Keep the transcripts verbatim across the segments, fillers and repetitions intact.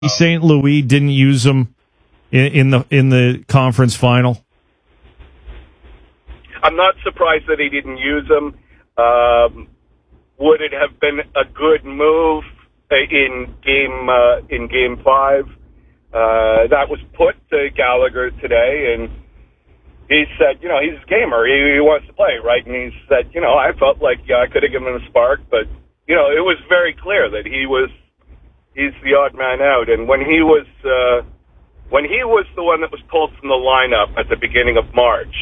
Saint Louis didn't use him in, in the in the conference final? I'm not surprised that he didn't use him. Um, would it have been a good move in game uh, in game five? Uh, that was put to Gallagher today, and he said, you know, he's a gamer. He, he wants to play, right? And he said, you know, I felt like yeah, I could have given him a spark, but you know, it was very clear that he was. He's the odd man out, and when he was uh, when he was the one that was pulled from the lineup at the beginning of March,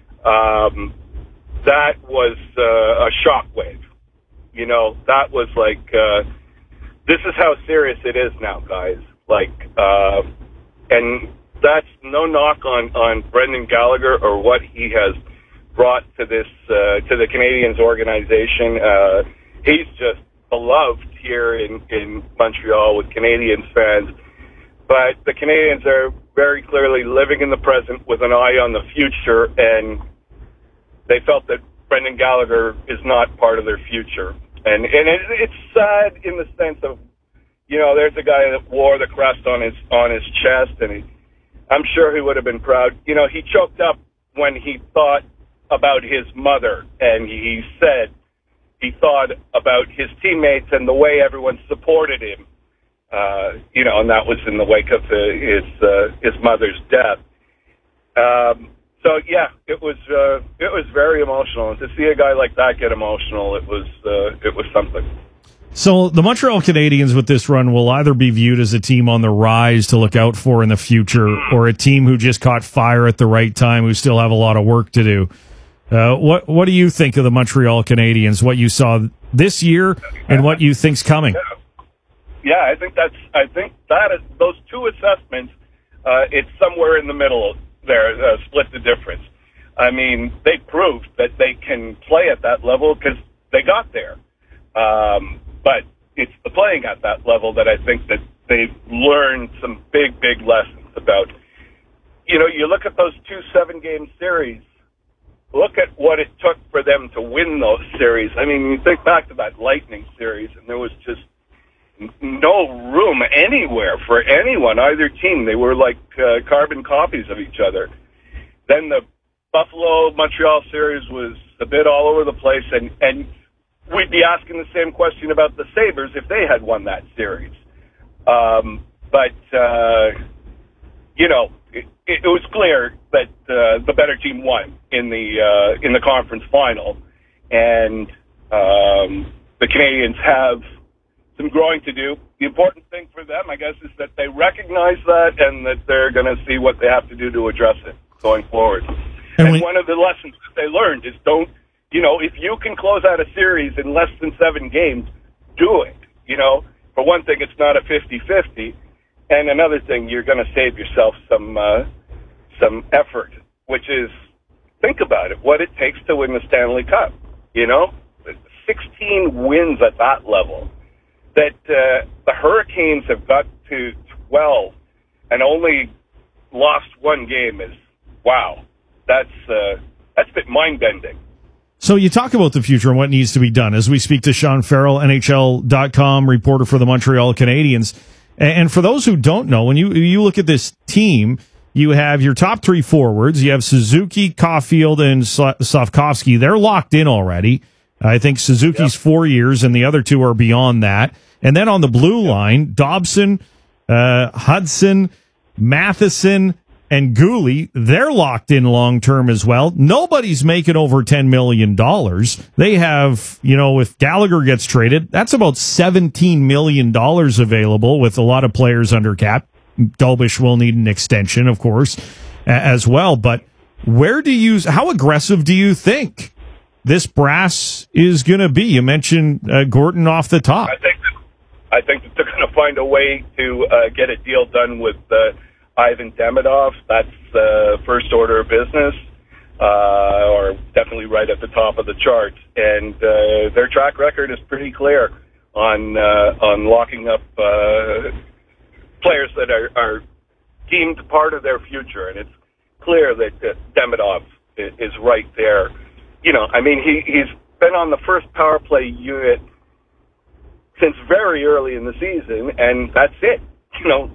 um, that was uh, a shockwave. You know, that was like, uh, this is how serious it is now, guys. Like, uh, and that's no knock on, on Brendan Gallagher or what he has brought to this uh, to the Canadiens organization. Uh, he's just beloved here in, in Montreal with Canadiens fans. But the Canadiens are very clearly living in the present with an eye on the future, and they felt that Brendan Gallagher is not part of their future. And and it, it's sad in the sense of, you know, there's a guy that wore the crest on his on his chest, and he, I'm sure he would have been proud. You know, he choked up when he thought about his mother, and he said, he thought about his teammates and the way everyone supported him, uh, you know, and that was in the wake of the, his uh, his mother's death. Um, so yeah, it was uh, it was very emotional, and to see a guy like that get emotional, it was uh, it was something. So the Montreal Canadiens with this run will either be viewed as a team on the rise to look out for in the future, or a team who just caught fire at the right time, who still have a lot of work to do. Uh, what what do you think of the Montreal Canadiens? What you saw this year and what you think's coming? Yeah, yeah I think that's I think that is those two assessments. Uh, it's somewhere in the middle there. Uh, split the difference. I mean, they proved that they can play at that level because they got there. Um, but it's the playing at that level that I think that they've learned some big, big lessons about. You know, you look at those two seven-game series. Look at what it took for them to win those series. I mean, you think back to that Lightning series, and there was just no room anywhere for anyone, either team. They were like uh, carbon copies of each other. Then the Buffalo-Montreal series was a bit all over the place, and, and we'd be asking the same question about the Sabres if they had won that series. Um, but, uh, you know, it, it was clear that uh, the better team won in the uh, in the conference final, and um, the Canadiens have some growing to do. The important thing for them, I guess, is that they recognize that and that they're going to see what they have to do to address it going forward. And, and we- one of the lessons that they learned is don't, you know, if you can close out a series in less than seven games, do it. You know, for one thing, it's not a fifty-fifty. And another thing, you're going to save yourself some uh, some effort, which is, think about it, what it takes to win the Stanley Cup. You know, sixteen wins at that level. That uh, the Hurricanes have got to twelve and only lost one game is, wow, that's uh, that's a bit mind-bending. So you talk about the future and what needs to be done as we speak to Sean Farrell, N H L dot com reporter for the Montreal Canadiens. And for those who don't know, when you you look at this team, you have your top three forwards. You have Suzuki, Caulfield, and Slavkovsky. They're locked in already. I think Suzuki's yep. four years, and the other two are beyond that. And then on the blue yep. line, Dobson, uh, Hudson, Matheson, and Gooley, they're locked in long-term as well. Nobody's making over ten million dollars. They have, you know, if Gallagher gets traded, that's about seventeen million dollars available with a lot of players under cap. Dalbish will need an extension, of course, as well. But where do you, how aggressive do you think this brass is going to be? You mentioned uh, Gorton off the top. I think that, I think that they're going to find a way to uh, get a deal done with uh, Ivan Demidov. That's uh, first order of business, uh, or definitely right at the top of the chart. And uh, their track record is pretty clear on uh, on locking up uh, players that are, are deemed part of their future. And it's clear that uh, Demidov is right there. You know, I mean, he, he's been on the first power play unit since very early in the season, and that's it. you know,